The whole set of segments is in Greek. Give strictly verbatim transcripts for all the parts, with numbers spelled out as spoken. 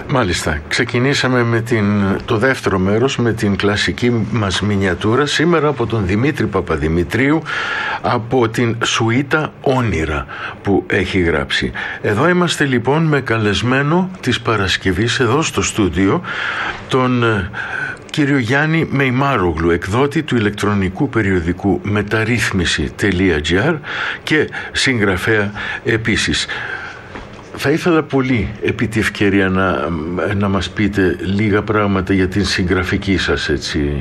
Μάλιστα. Ξεκινήσαμε με την, το δεύτερο μέρος με την κλασική μας μινιατούρα σήμερα από τον Δημήτρη Παπαδημητρίου από την Σουίτα Όνειρα που έχει γράψει. Εδώ είμαστε λοιπόν με καλεσμένο της Παρασκευής εδώ στο στούντιο τον κύριο Γιάννη Μεϊμάρογλου, εκδότη του ηλεκτρονικού περιοδικού μεταρρύθμιση τελεία τζι άρ και συγγραφέα επίσης. Θα ήθελα πολύ επί τη ευκαιρία να, να μας πείτε λίγα πράγματα για την συγγραφική σας, έτσι.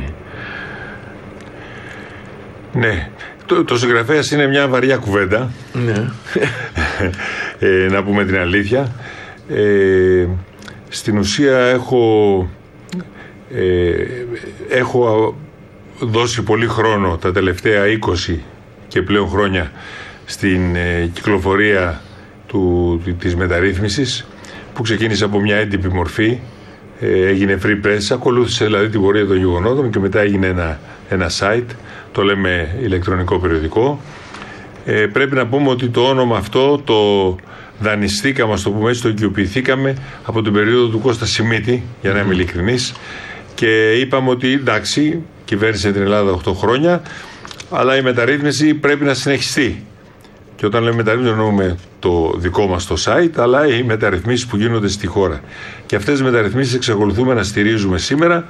Ναι, το, το συγγραφέας είναι μια βαριά κουβέντα. Ναι. ε, να πούμε την αλήθεια. Ε, στην ουσία έχω, ε, έχω δώσει πολύ χρόνο τα τελευταία είκοσι και πλέον χρόνια στην ε, κυκλοφορία του, της μεταρρύθμισης, που ξεκίνησε από μια έντυπη μορφή, ε, έγινε free press, ακολούθησε δηλαδή την πορεία των γεγονότων και μετά έγινε ένα, ένα site, το λέμε ηλεκτρονικό περιοδικό. Ε, πρέπει να πούμε ότι το όνομα αυτό το δανειστήκαμε, ας το πούμε έτσι, το οικειοποιηθήκαμε από την περίοδο του Κώστα Σιμίτη, για να είμαι ειλικρινής, και είπαμε ότι εντάξει, κυβέρνησε την Ελλάδα οκτώ χρόνια, αλλά η μεταρρύθμιση πρέπει να συνεχιστεί. Και όταν λέμε μεταρρύθμιση, εννοούμε το δικό μας το site, αλλά οι μεταρρυθμίσεις που γίνονται στη χώρα. Και αυτές τις μεταρρυθμίσεις εξακολουθούμε να στηρίζουμε σήμερα,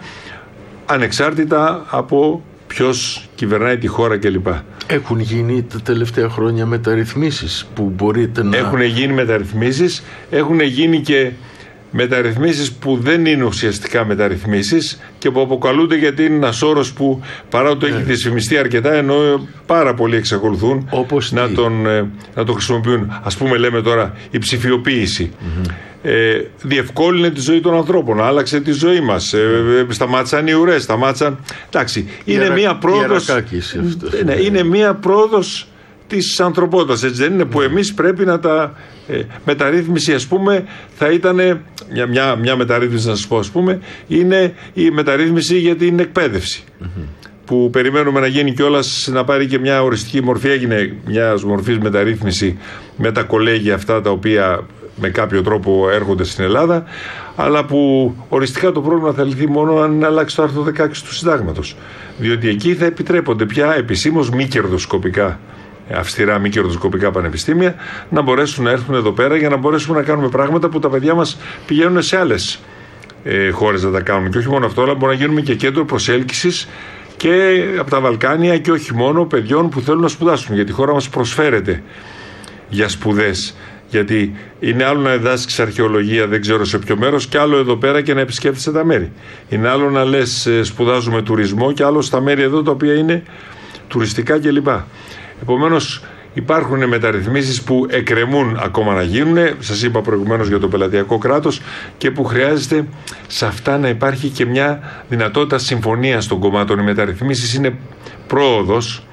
ανεξάρτητα από ποιος κυβερνάει τη χώρα κλπ. Έχουν γίνει τα τελευταία χρόνια μεταρρυθμίσεις που μπορείτε να... Έχουν γίνει μεταρρυθμίσεις, έχουν γίνει και μεταρρυθμίσεις που δεν είναι ουσιαστικά μεταρρυθμίσεις και που αποκαλούνται, γιατί είναι ένας όρος που παρά το έχει δυσφημιστεί αρκετά, ενώ πάρα πολλοί εξακολουθούν να τον, να τον χρησιμοποιούν. Ας πούμε, λέμε τώρα η ψηφιοποίηση. Mm-hmm. Ε, διευκόλυνε τη ζωή των ανθρώπων, άλλαξε τη ζωή μας, ε, ε, σταμάτησαν οι ουρές, σταμάτησαν... Εντάξει, είναι μία πρόοδος, ναι, είναι μία πρόοδος της ανθρωπότητας, έτσι δεν είναι, που εμείς πρέπει να τα... Ε, μεταρρύθμιση, ας πούμε, θα ήταν μια, μια, μια μεταρρύθμιση, να σας πω, ας πούμε, είναι η μεταρρύθμιση για την εκπαίδευση, mm-hmm. που περιμένουμε να γίνει κιόλας, να πάρει και μια οριστική μορφή. Έγινε μια μορφής μεταρρύθμιση με τα κολέγια αυτά τα οποία με κάποιο τρόπο έρχονται στην Ελλάδα, αλλά που οριστικά το πρόβλημα θα λυθεί μόνο αν αλλάξει το άρθρο δεκαέξι του Συντάγματος, διότι εκεί θα επιτρέπονται πια επισήμως μη κερδοσκοπικά, αυστηρά μη κερδοσκοπικά πανεπιστήμια, να μπορέσουν να έρθουν εδώ πέρα για να μπορέσουμε να κάνουμε πράγματα που τα παιδιά μας πηγαίνουν σε άλλες ε, χώρες να τα κάνουν. Και όχι μόνο αυτό, αλλά μπορούμε να γίνουμε και κέντρο προσέλκυσης και από τα Βαλκάνια και όχι μόνο παιδιών που θέλουν να σπουδάσουν, γιατί η χώρα μας προσφέρεται για σπουδές. Γιατί είναι άλλο να διδάσκεις αρχαιολογία, δεν ξέρω σε ποιο μέρος, και άλλο εδώ πέρα και να επισκέφτεσαι τα μέρη. Είναι άλλο να λες σπουδάζουμε τουρισμό, και άλλο στα μέρη εδώ τα οποία είναι τουριστικά κλπ. Επομένως, υπάρχουν μεταρρυθμίσεις που εκκρεμούν ακόμα να γίνουν. Σας είπα προηγουμένως για το πελατειακό κράτος, και που χρειάζεται σε αυτά να υπάρχει και μια δυνατότητα συμφωνίας των κομμάτων. Οι μεταρρυθμίσεις είναι πρόοδος,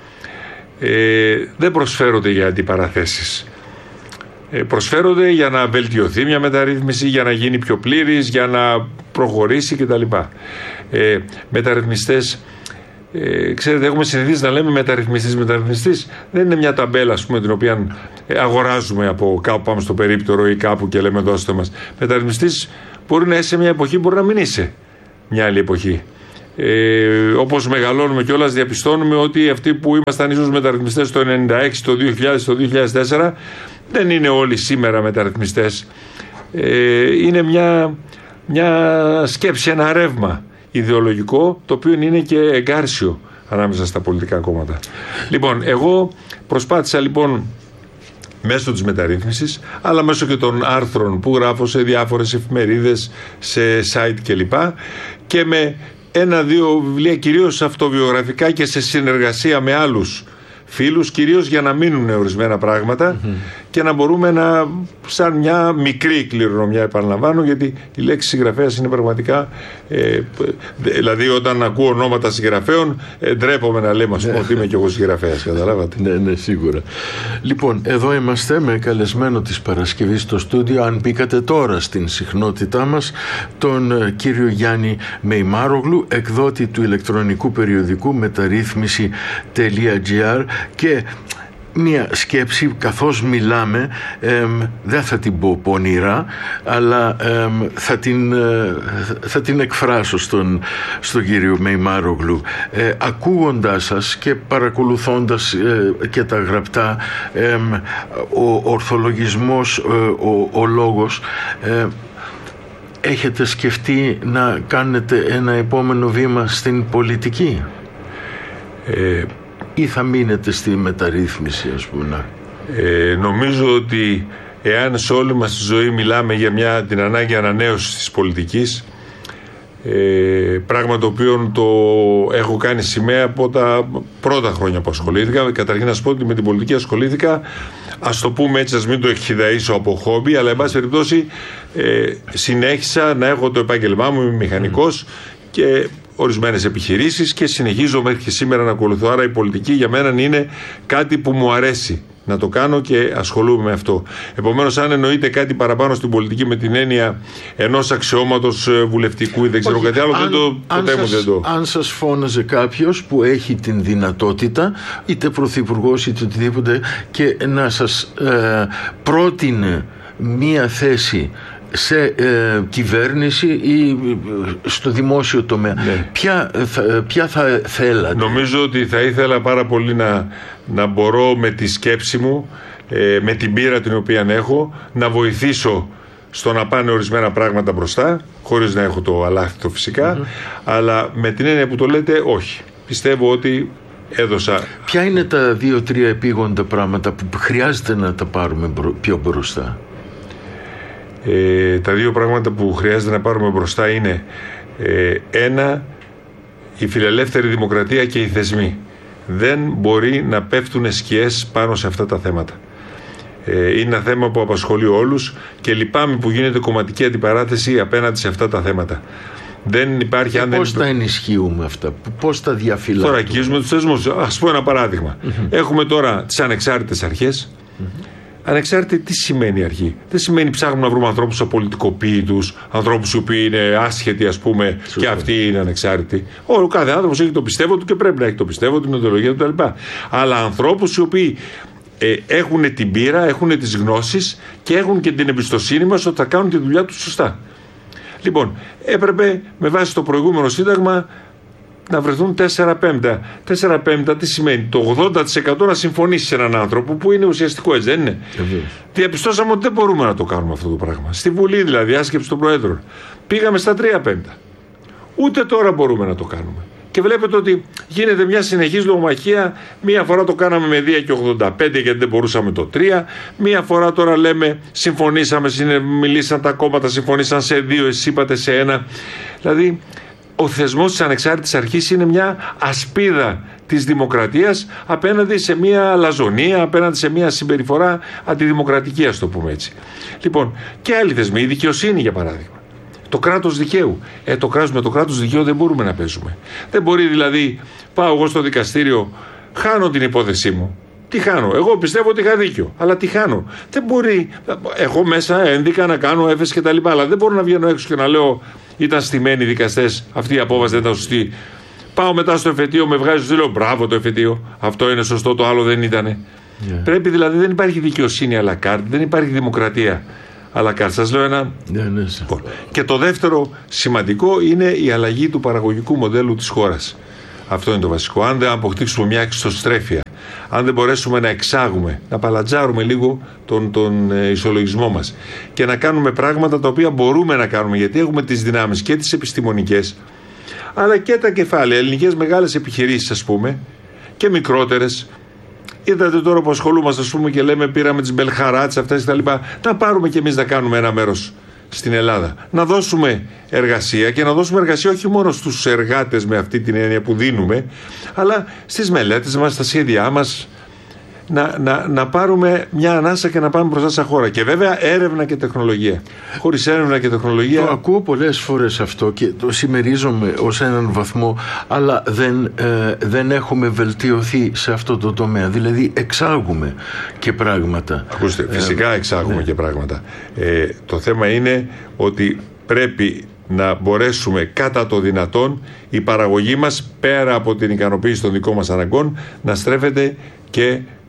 ε, δεν προσφέρονται για αντιπαραθέσεις. Ε, προσφέρονται για να βελτιωθεί μια μεταρρύθμιση, για να γίνει πιο πλήρης, για να προχωρήσει κτλ. Ε, μεταρρυθμιστές, Ε, ξέρετε, έχουμε συνηθίσει να λέμε μεταρρυθμιστής. Μεταρρυθμιστής δεν είναι μια ταμπέλα, ας πούμε, την οποία αγοράζουμε από κάπου, πάμε στο περίπτερο ή κάπου και λέμε δώστε μας. Μεταρρυθμιστής μπορεί να είσαι σε μια εποχή, μπορεί να μην είσαι μια άλλη εποχή. Ε, όπως μεγαλώνουμε κιόλας, διαπιστώνουμε ότι αυτοί που ήμασταν ίσως μεταρρυθμιστές το ενενήντα έξι, το δύο χιλιάδες, το δύο χιλιάδες τέσσερα, δεν είναι όλοι σήμερα μεταρρυθμιστές. Ε, είναι μια, μια σκέψη, ένα ρεύμα ιδεολογικό, το οποίο είναι και εγκάρσιο ανάμεσα στα πολιτικά κόμματα. Λοιπόν, εγώ προσπάθησα λοιπόν μέσω της μεταρρύθμισης, αλλά μέσω και των άρθρων που γράφω σε διάφορες εφημερίδες, σε site κλπ, και με ένα-δύο βιβλία, κυρίως αυτοβιογραφικά και σε συνεργασία με άλλους φίλους, κυρίως για να μείνουν ορισμένα πράγματα, mm-hmm. και να μπορούμε να, σαν μια μικρή κληρονομιά, επαναλαμβάνω, γιατί η λέξη συγγραφέας είναι πραγματικά, ε, δηλαδή όταν ακούω ονόματα συγγραφέων, ε, ντρέπομαι να λέμε, ας πούμε, ότι είμαι κι εγώ συγγραφέας, καταλάβατε. Ναι, ναι, σίγουρα. Λοιπόν, εδώ είμαστε με καλεσμένο της Παρασκευής στο στούντιο, αν μπήκατε τώρα στην συχνότητά μας, τον κύριο Γιάννη Μεϊμάρογλου, εκδότη του ηλεκτρονικού περιοδικού μεταρρύθμιση τελεία τζι άρ, και μία σκέψη καθώς μιλάμε, ε, δεν θα την πω πονηρά, αλλά ε, θα, την, ε, θα την εκφράσω στον, στον κύριο Μεϊμάρογλου. Ε, ακούγοντάς σας και παρακολουθώντας ε, και τα γραπτά, ε, ο ορθολογισμός, ε, ο, ο λόγος, ε, έχετε σκεφτεί να κάνετε ένα επόμενο βήμα στην πολιτική? Ε, ή θα μείνετε στη μεταρρύθμιση, ας πούμε? Ε, νομίζω ότι εάν σε όλη μας τη ζωή μιλάμε για μια, την ανάγκη ανανέωσης της πολιτικής, ε, πράγμα το οποίο το έχω κάνει σημαία από τα πρώτα χρόνια που ασχολήθηκα. Καταρχήν να σας πω ότι με την πολιτική ασχολήθηκα, ας το πούμε έτσι, ας μην το εκχυδαΐσω από χόμπι, αλλά εν πάση περιπτώσει ε, συνέχισα να έχω το επάγγελμά μου, είμαι μηχανικός και ορισμένες επιχειρήσεις και συνεχίζω μέχρι και σήμερα να ακολουθώ. Άρα η πολιτική για μένα είναι κάτι που μου αρέσει να το κάνω και ασχολούμαι με αυτό. Επομένως, αν εννοείται κάτι παραπάνω στην πολιτική με την έννοια ενός αξιώματος βουλευτικού ή δεν ξέρω κάτι άλλο, αν, δεν το, ποτέ μου δεν το... Αν σας φώναζε κάποιος που έχει την δυνατότητα, είτε πρωθυπουργός είτε οτιδήποτε, και να σας ε, πρότεινε μία θέση σε ε, κυβέρνηση ή στο δημόσιο τομέα, ναι, ποια, θα, ποια θα θέλατε? Νομίζω ότι θα ήθελα πάρα πολύ να, να μπορώ με τη σκέψη μου, ε, με την πείρα την οποία έχω, να βοηθήσω στο να πάνε ορισμένα πράγματα μπροστά, χωρίς να έχω το αλάχθητο φυσικά, mm-hmm. αλλά με την έννοια που το λέτε, όχι. Πιστεύω ότι έδωσα... Ποια είναι τα δύο-τρία επίγοντα πράγματα που χρειάζεται να τα πάρουμε πιο μπροστά? Ε, τα δύο πράγματα που χρειάζεται να πάρουμε μπροστά είναι ε, ένα, η φιλελεύθερη δημοκρατία και οι θεσμοί. Δεν μπορεί να πέφτουν σκιές πάνω σε αυτά τα θέματα. Ε, είναι ένα θέμα που απασχολεί όλους και λυπάμαι που γίνεται κομματική αντιπαράθεση απέναντι σε αυτά τα θέματα. Δεν υπάρχει, αν πώς δεν... τα ενισχύουμε αυτά, πώς τα διαφυλάττουμε? Τώρα αγγίζουμε τους θεσμούς. Ας πω ένα παράδειγμα. Mm-hmm. Έχουμε τώρα τις ανεξάρτητες αρχές. Mm-hmm. Ανεξάρτητη τι σημαίνει αρχή? Δεν σημαίνει ψάχνουμε να βρούμε ανθρώπους απολυτικοποίητους, ανθρώπους οι οποίοι είναι άσχετοι, ας πούμε, Σωστή. και αυτοί είναι ανεξάρτητοι. Ο κάθε άνθρωπος έχει το πιστεύω του και πρέπει να έχει το πιστεύω του, την ιδεολογία του κτλ. Αλλά ανθρώπους οι οποίοι ε, έχουν την πείρα, έχουν τις γνώσεις και έχουν και την εμπιστοσύνη μας ότι θα κάνουν τη δουλειά τους σωστά. Λοιπόν, έπρεπε με βάση το προηγούμενο σύνταγμα να βρεθούν τέσσερα πέμπτα. τέσσερα πέμπτα τι σημαίνει? Το ογδόντα τοις εκατό να συμφωνήσει σε έναν άνθρωπο, που είναι ουσιαστικό, έτσι δεν είναι? Βεβαίως. Διαπιστώσαμε ότι δεν μπορούμε να το κάνουμε αυτό το πράγμα. Στη Βουλή δηλαδή, άσκεψη των Προέδρων, πήγαμε στα τρία πέμπτα. Ούτε τώρα μπορούμε να το κάνουμε. Και βλέπετε ότι γίνεται μια συνεχής λογομαχία. Μία φορά το κάναμε με δύο και ογδόντα πέντε γιατί δεν μπορούσαμε το τρία. Μία φορά τώρα λέμε συμφωνήσαμε, μιλήσαν τα κόμματα, συμφωνήσαν σε δύο, εσείς είπατε σε ένα. Δηλαδή, ο θεσμός της ανεξάρτητης αρχής είναι μια ασπίδα της δημοκρατίας απέναντι σε μια αλαζονία, απέναντι σε μια συμπεριφορά αντιδημοκρατική, ας το πούμε έτσι. Λοιπόν, και άλλοι θεσμοί, η δικαιοσύνη για παράδειγμα. Το κράτος δικαίου. Ε, το κράτος, με το κράτος δικαίου δεν μπορούμε να παίζουμε. Δεν μπορεί δηλαδή, πάω εγώ στο δικαστήριο, χάνω την υπόθεσή μου. Τι χάνω? Εγώ πιστεύω ότι είχα δίκιο. Αλλά τι χάνω? Δεν μπορεί. Εγώ μέσα ένδικα να κάνω έφεση και τα λοιπά. Αλλά δεν μπορώ να βγαίνω έξω και να λέω ήταν στημένοι οι δικαστές, αυτή η απόφαση δεν ήταν σωστή. Πάω μετά στο εφετείο, με βγάζει στο λέω μπράβο το εφετείο. Αυτό είναι σωστό, το άλλο δεν ήτανε. Yeah. Πρέπει δηλαδή, δεν υπάρχει δικαιοσύνη à la carte, δεν υπάρχει δημοκρατία à la carte. Σας λέω ένα. Yeah, yeah. Και το δεύτερο σημαντικό είναι η αλλαγή του παραγωγικού μοντέλου της χώρας. Αυτό είναι το βασικό. Αν δεν αποκτήσουμε μια εξωστρέφεια, αν δεν μπορέσουμε να εξάγουμε, να παλατζάρουμε λίγο τον, τον ε, ισολογισμό μας και να κάνουμε πράγματα τα οποία μπορούμε να κάνουμε, γιατί έχουμε τις δυνάμεις και τις επιστημονικές, αλλά και τα κεφάλαια, ελληνικές μεγάλες επιχειρήσεις ας πούμε και μικρότερες. Είδατε τώρα που ασχολούμαστε ας πούμε και λέμε πήραμε τις μπελχαράτς αυτές τα λοιπά, να πάρουμε κι εμείς να κάνουμε ένα μέρος στην Ελλάδα. Να δώσουμε εργασία και να δώσουμε εργασία όχι μόνο στους εργάτες με αυτή την έννοια που δίνουμε, αλλά στις μελέτες μας, στα σχέδιά μας, να, να, να πάρουμε μια ανάσα και να πάμε μπροστά σαν χώρα. Και βέβαια έρευνα και τεχνολογία. Χωρίς έρευνα και τεχνολογία... Το ακούω πολλές φορές αυτό και το συμμερίζομαι ως έναν βαθμό, αλλά δεν, ε, δεν έχουμε βελτιωθεί σε αυτό το τομέα. Δηλαδή εξάγουμε και πράγματα. Ακούστε, φυσικά εξάγουμε ε, ναι. και πράγματα. Ε, το θέμα είναι ότι πρέπει να μπορέσουμε κατά το δυνατόν η παραγωγή μας, πέρα από την ικανοποίηση των δικών μας αναγκών, να στρέφεται και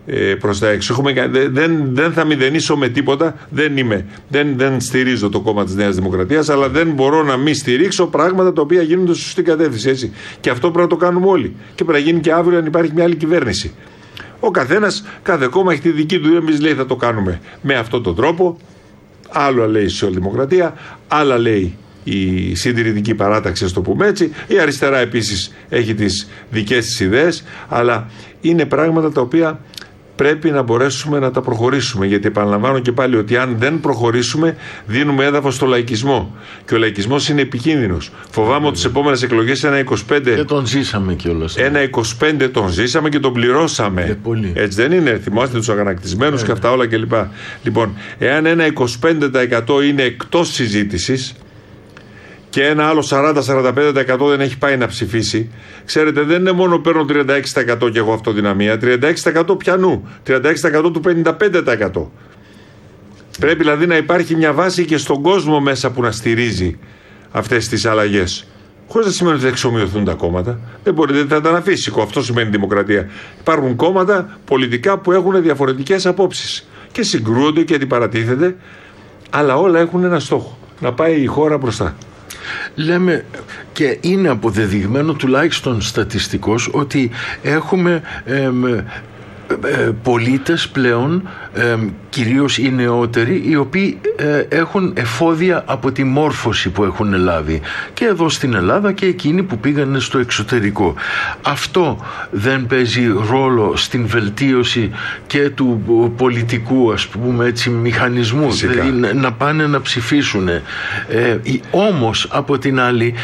ε, προς τα έξω. Έχουμε, δεν, δεν θα μηδενίσω με τίποτα, δεν, είμαι, δεν, δεν στηρίζω το κόμμα της Νέας Δημοκρατίας, αλλά δεν μπορώ να μην στηρίξω πράγματα τα οποία γίνονται στη σωστή κατεύθυνση. Έτσι. Και αυτό πρέπει να το κάνουμε όλοι. Και πρέπει να γίνει και αύριο αν υπάρχει μια άλλη κυβέρνηση. Ο καθένας, κάθε κόμμα έχει τη δική του. Εμείς λέει θα το κάνουμε με αυτόν τον τρόπο. Άλλα λέει η Σοσιαλδημοκρατία, άλλα λέει η Συντηρητική Παράταξη, ας το πούμε έτσι. Η αριστερά επίσης έχει τις δικές της ιδέες, αλλά είναι πράγματα τα οποία πρέπει να μπορέσουμε να τα προχωρήσουμε. Γιατί επαναλαμβάνω και πάλι ότι αν δεν προχωρήσουμε, δίνουμε έδαφος στο λαϊκισμό. Και ο λαϊκισμός είναι επικίνδυνος. Φοβάμαι ότι τις επόμενες εκλογές ένα είκοσι πέντε. Και τον ζήσαμε κιόλας. Ένα είκοσι πέντε τον ζήσαμε και τον πληρώσαμε. Έτσι δεν είναι? Θυμάστε τους αγανακτισμένους και αυτά όλα κλπ. Λοιπόν, εάν ένα είκοσι πέντε τοις εκατό είναι εκτός συζήτησης και ένα άλλο σαράντα με σαράντα πέντε τοις εκατό δεν έχει πάει να ψηφίσει, ξέρετε, δεν είναι μόνο παίρνω τριάντα έξι τοις εκατό και έχω αυτοδυναμία, τριάντα έξι τοις εκατό πιανού, τριάντα έξι τοις εκατό του πενήντα πέντε τοις εκατό. Πρέπει δηλαδή να υπάρχει μια βάση και στον κόσμο μέσα που να στηρίζει αυτές τις αλλαγές. Χωρίς να σημαίνει ότι θα εξομοιωθούν τα κόμματα. Δεν μπορείτε, θα ήταν αφύσικο. Αυτό σημαίνει δημοκρατία. Υπάρχουν κόμματα πολιτικά που έχουν διαφορετικές απόψεις και συγκρούονται και αντιπαρατίθενται, αλλά όλα έχουν ένα στόχο: να πάει η χώρα μπροστά. Λέμε, και είναι αποδεδειγμένο τουλάχιστον στατιστικώς, ότι έχουμε εμ, ε, πολίτες πλέον, ε, κυρίως οι νεότεροι, οι οποίοι ε, έχουν εφόδια από τη μόρφωση που έχουν λάβει και εδώ στην Ελλάδα και εκείνοι που πήγανε στο εξωτερικό. Αυτό δεν παίζει ρόλο στην βελτίωση και του πολιτικού, ας πούμε έτσι, μηχανισμού? Δηλαδή να, να πάνε να ψηφίσουν. Ε, όμως από την άλλη,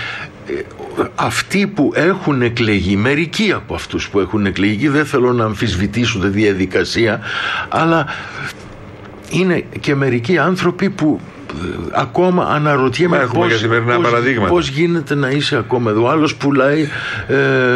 αυτοί που έχουν εκλεγεί, μερικοί από αυτούς που έχουν εκλεγεί, δεν θέλω να αμφισβητήσω τη διαδικασία, αλλά είναι και μερικοί άνθρωποι που ακόμα αναρωτιέμαι πώς, πώς, πώς γίνεται να είσαι ακόμα εδώ. Άλλος πουλάει ε,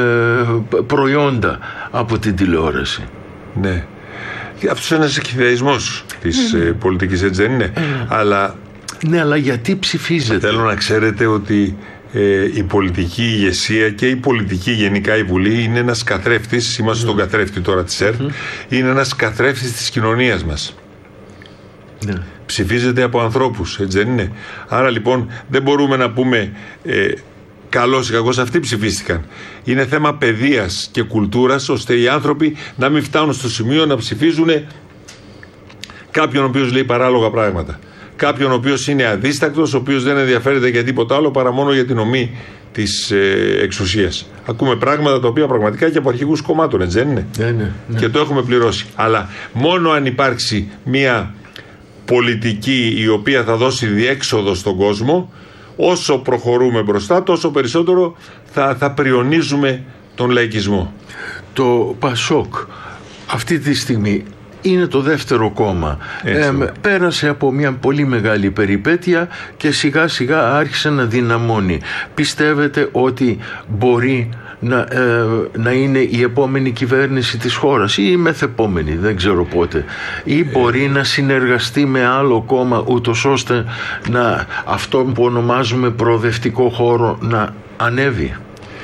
προϊόντα από την τηλεόραση. Ναι. Αυτός είναι ένας εκχυδαϊσμός της mm. ε, πολιτικής, έτσι δεν είναι? Mm. Αλλά, ναι, αλλά γιατί ψηφίζετε? Θέλω να ξέρετε ότι Ε, η πολιτική ηγεσία και η πολιτική γενικά, η Βουλή, είναι ένας καθρέφτης, είμαστε mm. στον καθρέφτη τώρα της ΕΡΤ, mm. είναι ένας καθρέφτης της κοινωνίας μας. Yeah. Ψηφίζεται από ανθρώπους, έτσι δεν είναι? Άρα λοιπόν δεν μπορούμε να πούμε ε, καλώς ή κακώς αυτοί ψηφίστηκαν. Είναι θέμα παιδείας και κουλτούρας, ώστε οι άνθρωποι να μην φτάνουν στο σημείο να ψηφίζουν κάποιον ο οποίος λέει παράλογα πράγματα. Κάποιον ο οποίος είναι αδίστακτος, ο οποίος δεν ενδιαφέρεται για τίποτα άλλο παρά μόνο για την ομή της ε, εξουσίας. Ακούμε πράγματα τα οποία πραγματικά και από αρχηγούς κομμάτων, έτσι δεν είναι? Ναι, ναι, ναι. Και το έχουμε πληρώσει. Αλλά μόνο αν υπάρξει μια πολιτική η οποία θα δώσει διέξοδο στον κόσμο, όσο προχωρούμε μπροστά, τόσο περισσότερο θα, θα πριονίζουμε τον λαϊκισμό. Το Πασόκ αυτή τη στιγμή είναι το δεύτερο κόμμα. Ε, πέρασε από μια πολύ μεγάλη περιπέτεια και σιγά σιγά άρχισε να δυναμώνει. Πιστεύετε ότι μπορεί να, ε, να είναι η επόμενη κυβέρνηση της χώρας ή η μεθεπόμενη, δεν ξέρω πότε, ή μπορεί ε. να συνεργαστεί με άλλο κόμμα ούτως ώστε να, αυτό που ονομάζουμε προοδευτικό χώρο, να ανέβει?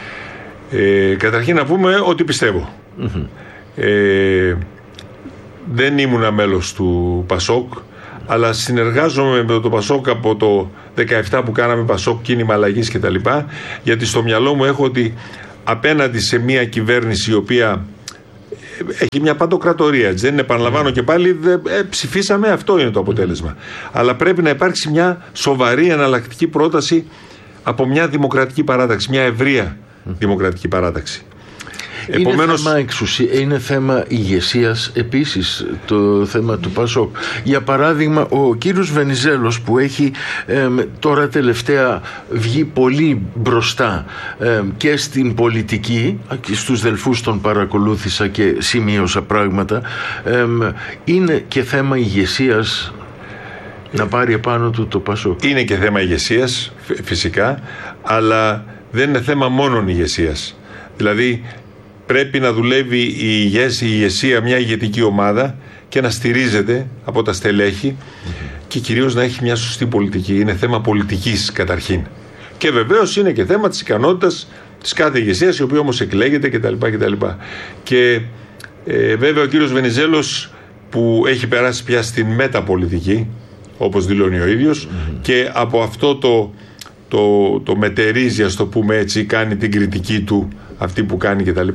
Ε, καταρχήν να πούμε ότι πιστεύω. Mm-hmm. Ε, Δεν ήμουνα μέλος του Πασόκ, αλλά συνεργάζομαι με το Πασόκ από το δεκαεπτά που κάναμε Πασόκ κίνημα αλλαγής κτλ. Γιατί στο μυαλό μου έχω ότι απέναντι σε μια κυβέρνηση η οποία έχει μια παντοκρατορία, δεν είναι, επαναλαμβάνω και πάλι, δε, ε, ψηφίσαμε, αυτό είναι το αποτέλεσμα. Αλλά πρέπει να υπάρξει μια σοβαρή εναλλακτική πρόταση από μια δημοκρατική παράταξη, μια ευρεία δημοκρατική παράταξη. Είναι Επομένως... θέμα εξουσία, είναι θέμα ηγεσίας επίσης το θέμα του Πασόκ. Για παράδειγμα, ο κύριος Βενιζέλος που έχει ε, τώρα τελευταία βγει πολύ μπροστά ε, και στην πολιτική, και στους Δελφούς τον παρακολούθησα και σημείωσα πράγματα, ε, είναι και θέμα ηγεσίας να πάρει επάνω του το Πασόκ? Είναι και θέμα ηγεσίας φυσικά, αλλά δεν είναι θέμα μόνον ηγεσίας. Δηλαδή πρέπει να δουλεύει η, ηγεσία, η ηγεσία, μια ηγετική ομάδα, και να στηρίζεται από τα στελέχη mm-hmm. και κυρίως να έχει μια σωστή πολιτική. Είναι θέμα πολιτικής καταρχήν. Και βεβαίως είναι και θέμα της ικανότητας της κάθε ηγεσίας, η οποία όμως εκλέγεται κτλ. κτλ. Και Ε, βέβαια ο κύριος Βενιζέλος, που έχει περάσει πια στην μεταπολιτική, όπως δηλώνει ο ίδιος, mm-hmm. και από αυτό το, το, το μετερίζει, ας το πούμε έτσι, κάνει την κριτική του, αυτή που κάνει κτλ.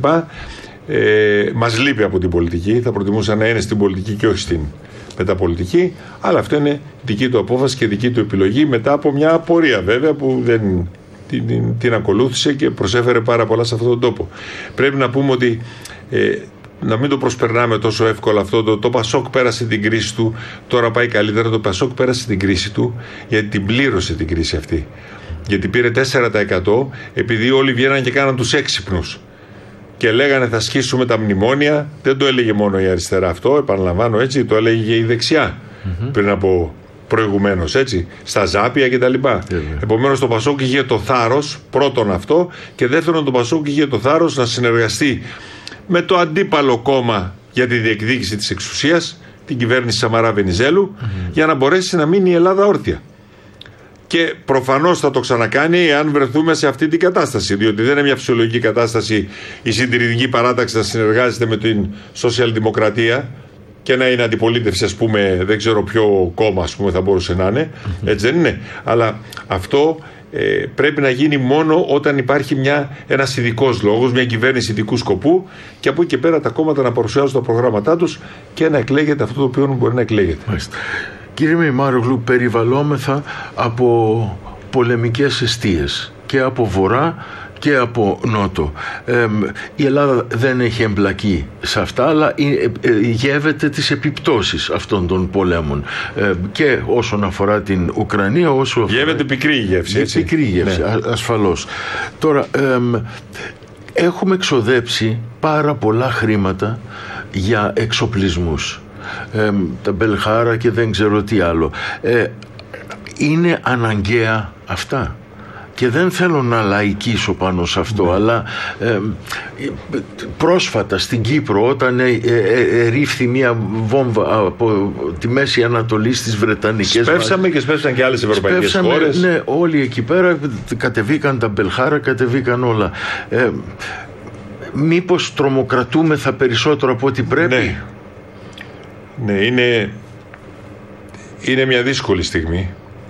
Ε, μας λείπει από την πολιτική, θα προτιμούσα να είναι στην πολιτική και όχι στην μεταπολιτική, αλλά αυτό είναι δική του απόφαση και δική του επιλογή, μετά από μια πορεία βέβαια που δεν την, την, την ακολούθησε και προσέφερε πάρα πολλά σε αυτόν τον τόπο. Πρέπει να πούμε ότι ε, να μην το προσπερνάμε τόσο εύκολα αυτό. Το, το Πασόκ πέρασε την κρίση του, τώρα πάει καλύτερα. Το Πασόκ πέρασε την κρίση του γιατί την πλήρωσε την κρίση αυτή. Γιατί πήρε τέσσερα τοις εκατό επειδή όλοι βγαίναν και κάναν τους έξυπνους και λέγανε θα σκίσουμε τα μνημόνια. Δεν το έλεγε μόνο η αριστερά αυτό, επαναλαμβάνω έτσι, το έλεγε και η δεξιά mm-hmm. πριν από προηγουμένως, έτσι, στα Ζάπια κτλ. Yeah. Επομένως το Πασόκ είχε το θάρρος, πρώτον αυτό, και δεύτερον το Πασόκ είχε το θάρρος να συνεργαστεί με το αντίπαλο κόμμα για τη διεκδίκηση της εξουσίας, την κυβέρνηση Σαμαρά Βενιζέλου, mm-hmm. για να μπορέσει να μείνει η Ελλάδα όρθια. Και προφανώς θα το ξανακάνει εάν βρεθούμε σε αυτή την κατάσταση, διότι δεν είναι μια φυσιολογική κατάσταση η συντηρητική παράταξη να συνεργάζεται με την σοσιαλδημοκρατία και να είναι αντιπολίτευση, ας πούμε, δεν ξέρω ποιο κόμμα, ας πούμε, θα μπορούσε να είναι, mm-hmm. έτσι δεν είναι. Αλλά αυτό ε, πρέπει να γίνει μόνο όταν υπάρχει μια, ένας ειδικός λόγος, μια κυβέρνηση ειδικού σκοπού, και από εκεί και πέρα τα κόμματα να παρουσιάζουν τα προγράμματά τους και να εκλέγεται αυτό το οποίο μπορεί να εκλέγεται. Μάλιστα. Κύριε Μημάρογλου, περιβαλλόμεθα από πολεμικές εστίες και από βορρά και από νότο. Ε, η Ελλάδα δεν έχει εμπλακεί σε αυτά, αλλά ε, ε, γεύεται τις επιπτώσεις αυτών των πολέμων. Ε, και όσον αφορά την Ουκρανία, όσο αφορά... Γεύεται πικρή γεύση, έτσι. Πικρή γεύση, ναι. ασφαλώς. Τώρα, ε, έχουμε εξοδέψει πάρα πολλά χρήματα για εξοπλισμούς. Ε, τα Μπελχάρα και δεν ξέρω τι άλλο. Ε, είναι αναγκαία αυτά? Και δεν θέλω να λαϊκίσω πάνω σε αυτό, ναι. αλλά ε, πρόσφατα στην Κύπρο, όταν ε, ε, ε, ρίφθη μια βόμβα από τη Μέση Ανατολή στις Βρετανικές, σπεύσαμε και σπεύσαν και άλλες ευρωπαϊκές σπεύσαμε, χώρες. Ναι, όλοι εκεί πέρα κατεβήκαν τα Μπελχάρα, κατεβήκαν όλα. Ε, μήπως τρομοκρατούμεθα περισσότερο από ό,τι πρέπει? Ναι, ναι είναι, είναι μια δύσκολη στιγμή.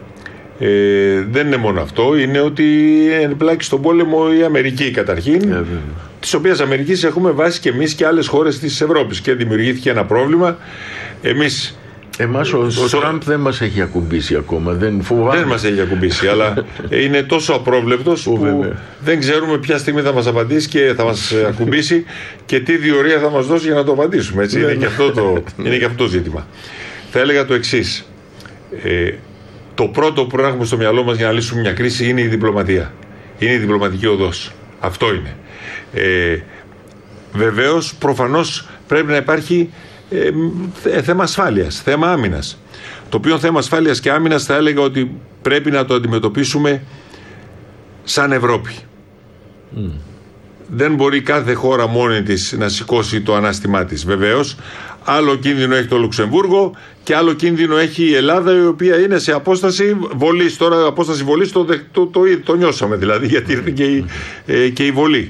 Ε, δεν είναι μόνο αυτό, είναι ότι εμπλάκει στον πόλεμο η Αμερική καταρχήν, yeah, της οποίας Αμερικής έχουμε βάσει και εμείς και άλλες χώρες της Ευρώπης, και δημιουργήθηκε ένα πρόβλημα. Εμείς Εμάς ο, ο Τραμπ δεν μας έχει ακουμπήσει ακόμα, δεν φοβάμαι. Δεν μας έχει ακουμπήσει, αλλά είναι τόσο απρόβλεπτος που βέβαια. δεν ξέρουμε ποια στιγμή θα μας απαντήσει και θα μας ακουμπήσει και τι διορία θα μας δώσει για να το απαντήσουμε, έτσι. είναι, και αυτό το, είναι και αυτό το ζήτημα. Θα έλεγα το εξής. Ε, Το πρώτο που έχουμε στο μυαλό μας για να λύσουμε μια κρίση είναι η διπλωματία. Είναι η διπλωματική οδός. Αυτό είναι. Ε, βεβαίως, προφανώς πρέπει να υπάρχει ε, θέμα ασφάλειας, θέμα άμυνας. Το οποίο θέμα ασφάλειας και άμυνας θα έλεγα ότι πρέπει να το αντιμετωπίσουμε σαν Ευρώπη. Mm. Δεν μπορεί κάθε χώρα μόνη της να σηκώσει το ανάστημά της. Βεβαίως, άλλο κίνδυνο έχει το Λουξεμβούργο και άλλο κίνδυνο έχει η Ελλάδα, η οποία είναι σε απόσταση βολής. Τώρα, απόσταση βολής το, το, το, το, το νιώσαμε δηλαδή, γιατί ήρθε και η, ε, και η βολή.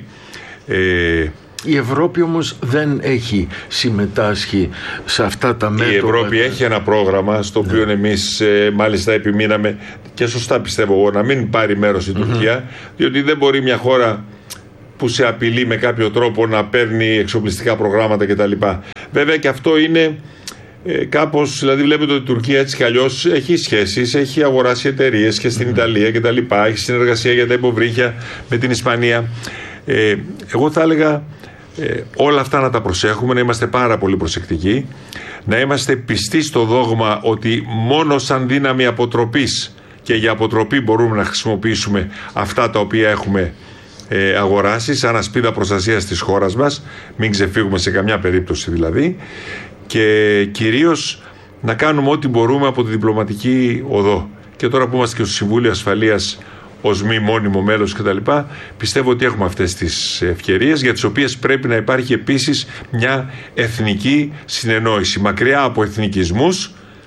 Ε, η Ευρώπη όμως δεν έχει συμμετάσχει σε αυτά τα μέτωπα. Η Ευρώπη έχει ένα πρόγραμμα στο οποίο ναι. εμείς ε, μάλιστα επιμείναμε, και σωστά πιστεύω εγώ, να μην πάρει μέρος η mm-hmm. Τουρκία, διότι δεν μπορεί μια χώρα που σε απειλεί με κάποιο τρόπο να παίρνει εξοπλιστικά προγράμματα κτλ. Βέβαια και αυτό είναι ε, κάπως, δηλαδή βλέπετε ότι η Τουρκία έτσι κι αλλιώς έχει σχέσεις, έχει αγοράσει εταιρείες και στην mm-hmm. Ιταλία κτλ. Έχει συνεργασία για τα υποβρύχια με την Ισπανία. Ε, εγώ θα έλεγα ε, όλα αυτά να τα προσέχουμε, να είμαστε πάρα πολύ προσεκτικοί, να είμαστε πιστοί στο δόγμα ότι μόνο σαν δύναμη αποτροπής και για αποτροπή μπορούμε να χρησιμοποιήσουμε αυτά τα οποία έχουμε Ε, αγοράσει σαν ασπίδα προστασίας της χώρας μας, μην ξεφύγουμε σε καμιά περίπτωση δηλαδή, και κυρίως να κάνουμε ό,τι μπορούμε από τη διπλωματική οδό. Και τώρα που είμαστε και στο Συμβούλιο Ασφαλείας ως μη μόνιμο μέλος κτλ., πιστεύω ότι έχουμε αυτές τις ευκαιρίες, για τις οποίες πρέπει να υπάρχει επίσης μια εθνική συνεννόηση, μακριά από εθνικισμούς,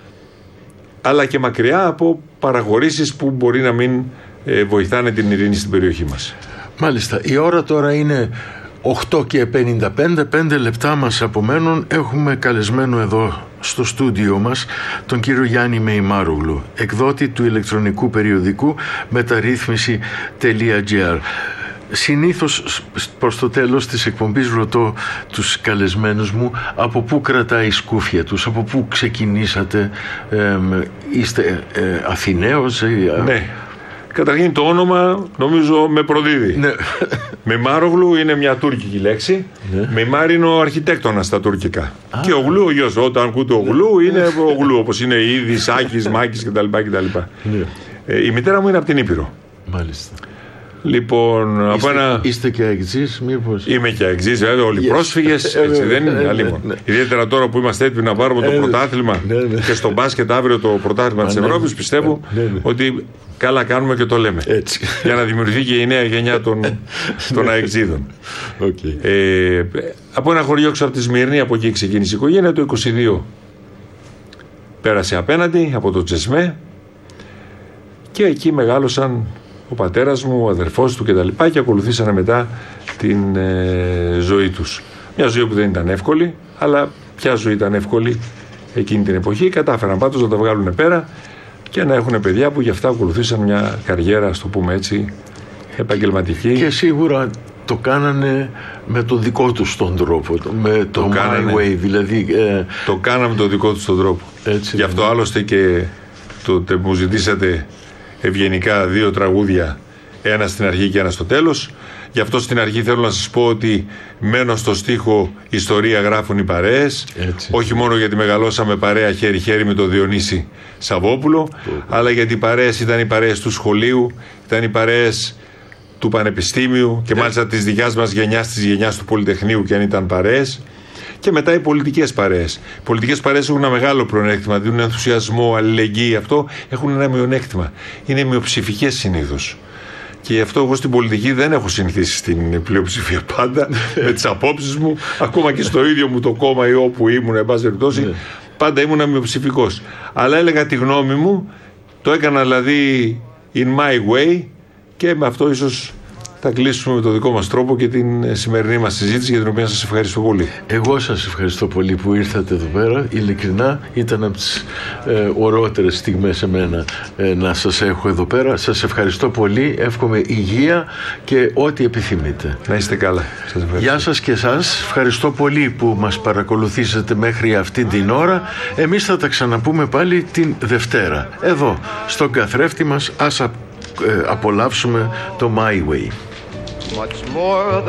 αλλά και μακριά από παραχωρήσεις που μπορεί να μην ε, βοηθάνε την ειρήνη στην περιοχή μας. Μάλιστα. Η ώρα τώρα είναι οκτώ και πενήντα πέντε, πέντε λεπτά μας απομένουν. Έχουμε καλεσμένο εδώ στο στούντιο μας τον κύριο Γιάννη Μεϊμάρογλου, εκδότη του ηλεκτρονικού περιοδικού μεταρρύθμιση τελεία τζι άρ. Συνήθως προς το τέλος της εκπομπής ρωτώ τους καλεσμένους μου από πού κρατάει η σκούφια τους, από πού ξεκινήσατε, ε, είστε ε, Αθηναίος? Ε, ναι. Καταρχήν το όνομα νομίζω με προδίδει. Ναι. Μεϊμάρογλου είναι μια τουρκική λέξη. Ναι. Μεϊμάρ είναι ο αρχιτέκτονας στα τουρκικά. Α. Και ο Γλου ο γιος. Όταν ακούτε ο Γλου είναι ο Γλου, όπως είναι Ήδης, Άκης, Μάκης κτλ. κτλ. Ναι. Ε, η μητέρα μου είναι από την Ήπειρο. Μάλιστα. Λοιπόν, είστε, από ένα... είστε και αεξής, μήπως? Είμαι και αεξής, βέβαια, όλοι οι yes. πρόσφυγες, έτσι δεν είναι? Ναι, ναι, ναι. Ιδιαίτερα τώρα που είμαστε έτοιμοι να πάρουμε το πρωτάθλημα ναι, ναι. και στο μπάσκετ αύριο το πρωτάθλημα της Ευρώπης, πιστεύω ναι, ναι. ότι καλά κάνουμε και το λέμε. Έτσι. Για να δημιουργηθεί και η νέα γενιά των, των αεξίδων. Okay. Ε, από ένα χωριό έξω από τη Σμύρνη, από εκεί ξεκίνησε η οικογένεια, το είκοσι δύο πέρασε απέναντι από το Τσεσμέ και εκεί μεγάλωσαν ο πατέρας μου, ο αδερφός του και τα λοιπά, και ακολουθήσανε μετά την ε, ζωή τους. Μια ζωή που δεν ήταν εύκολη, αλλά ποια ζωή ήταν εύκολη εκείνη την εποχή? Κατάφεραν πάντως να τα βγάλουν πέρα και να έχουν παιδιά που γι' αυτά ακολουθήσαν μια καριέρα, ας το πούμε έτσι, επαγγελματική. Και σίγουρα το κάνανε με το δικό τους τον τρόπο, με το, το my way, δηλαδή. Ε... Το κάναμε το δικό τους τον τρόπο. Έτσι, γι' αυτό ναι. άλλωστε και τότε μου ζητήσατε ευγενικά δύο τραγούδια, ένα στην αρχή και ένα στο τέλος. Γι' αυτό στην αρχή θέλω να σας πω ότι μένω στο στίχο «Ιστορία γράφουν οι παρέες». Έτσι. Όχι μόνο γιατί μεγαλώσαμε παρέα χέρι-χέρι με τον Διονύση Σαββόπουλο, okay. αλλά γιατί οι παρέες ήταν οι παρέες του σχολείου, ήταν οι παρέες του πανεπιστήμιου και yeah. μάλιστα της δικιάς μας γενιάς, της γενιάς του Πολυτεχνείου, και αν ήταν παρέες. Και μετά οι πολιτικές παρέες. Οι πολιτικές παρέες έχουν ένα μεγάλο πλεονέκτημα, δίνουν ενθουσιασμό, αλληλεγγύη. Αυτό έχουν ένα μειονέκτημα. Είναι μειοψηφικές συνήθως. Και γι' αυτό εγώ στην πολιτική δεν έχω συνηθίσει στην πλειοψηφία πάντα με τις απόψεις μου, ακόμα και στο ίδιο μου το κόμμα ή όπου ήμουν, εν πάση περιπτώσει, πάντα ήμουν μειοψηφικός. Αλλά έλεγα τη γνώμη μου, το έκανα δηλαδή in my way, και με αυτό ίσως θα κλείσουμε με το δικό μας τρόπο και την σημερινή μας συζήτηση, για την οποία σας ευχαριστώ πολύ. Εγώ σας ευχαριστώ πολύ που ήρθατε εδώ πέρα. Ειλικρινά ήταν από τις ε, ωραιότερες στιγμές εμένα ε, να σας έχω εδώ πέρα. Σας ευχαριστώ πολύ. Εύχομαι υγεία και ό,τι επιθυμείτε. Να είστε καλά. Σας Γεια σας και εσάς. Ευχαριστώ πολύ που μας παρακολουθήσατε μέχρι αυτή την ώρα. Εμείς θα τα ξαναπούμε πάλι την Δευτέρα. Εδώ, στον καθρέφτη μας, ας απολαύσουμε το My Way. Much more